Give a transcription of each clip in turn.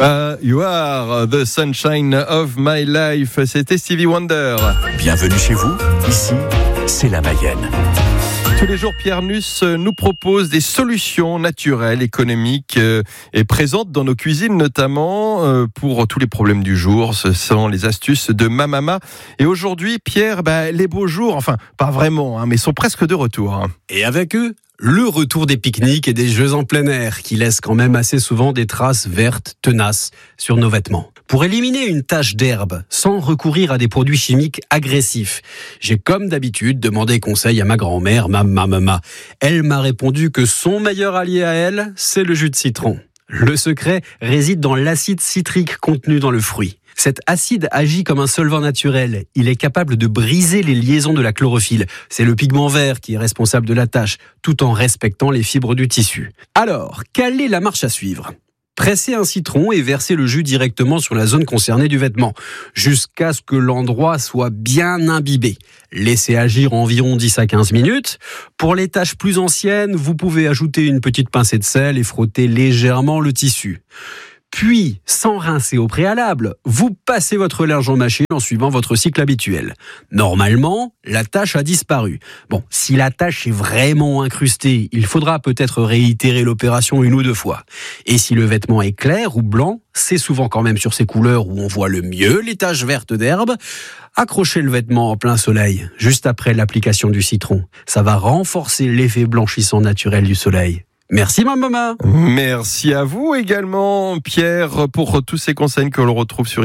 You are the sunshine of my life. C'était Stevie Wonder. Bienvenue chez vous, ici, c'est la Mayenne. Tous les jours, Pierre Nuss nous propose des solutions naturelles, économiques et présentes dans nos cuisines, notamment pour tous les problèmes du jour. Ce sont les astuces de Mamama. Et aujourd'hui, Pierre, les beaux jours, enfin, pas vraiment, mais sont presque de retour. Et avec eux, le retour des pique-niques et des jeux en plein air qui laissent quand même assez souvent des traces vertes tenaces sur nos vêtements. Pour éliminer une tache d'herbe sans recourir à des produits chimiques agressifs, j'ai comme d'habitude demandé conseil à ma grand-mère, ma Mamama. Elle m'a répondu que son meilleur allié à elle, c'est le jus de citron. Le secret réside dans l'acide citrique contenu dans le fruit. Cet acide agit comme un solvant naturel. Il est capable de briser les liaisons de la chlorophylle. C'est le pigment vert qui est responsable de la tache, tout en respectant les fibres du tissu. Alors, quelle est la marche à suivre ? Presser un citron et verser le jus directement sur la zone concernée du vêtement, jusqu'à ce que l'endroit soit bien imbibé. Laissez agir environ 10 à 15 minutes. Pour les taches plus anciennes, vous pouvez ajouter une petite pincée de sel et frotter légèrement le tissu. Puis, sans rincer au préalable, vous passez votre linge en machine en suivant votre cycle habituel. Normalement, la tache a disparu. Bon, si la tache est vraiment incrustée, il faudra peut-être réitérer l'opération 1 ou 2 fois. Et si le vêtement est clair ou blanc, c'est souvent quand même sur ces couleurs où on voit le mieux les taches vertes d'herbe, accrochez le vêtement en plein soleil, juste après l'application du citron. Ça va renforcer l'effet blanchissant naturel du soleil. Merci ma maman. Merci à vous également Pierre pour tous ces conseils que l'on retrouve sur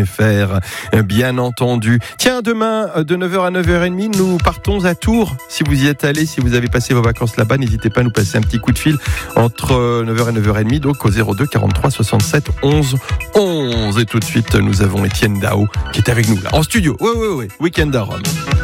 ici.fr, bien entendu. Tiens, demain de 9h à 9h30 nous partons à Tours. Si vous y êtes allé, si vous avez passé vos vacances là-bas, n'hésitez pas à nous passer un petit coup de fil entre 9h et 9h30, donc au 02 43 67 11 11. Et tout de suite nous avons Étienne Dao qui est avec nous là en studio. Oui, Weekend à Rome.